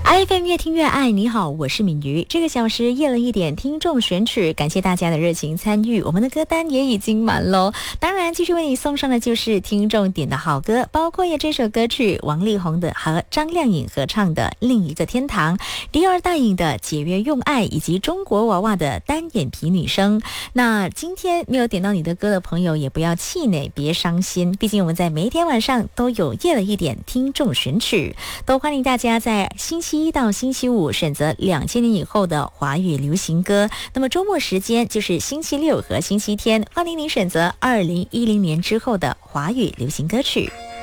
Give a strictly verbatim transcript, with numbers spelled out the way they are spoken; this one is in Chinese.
I F M 越听越爱，你好，我是敏瑜。这个小时夜了一点听众选曲，感谢大家的热情参与，我们的歌单也已经满喽。当然继续为你送上的就是听众点的好歌，包括也这首歌曲王力宏的和张靓颖合唱的另一个天堂，迪尔大颖的解约用爱，以及中国娃娃的单眼皮女生。那今天没有点到你的歌的朋友也不要气馁，别伤心，毕竟我们在每一天晚上都有夜了一点听众选曲，都欢迎大家在星期一到星期五选择两千年以后的华语流行歌，那么周末时间就是星期六和星期天，欢迎您选择二零一零年之后的华语流行歌曲。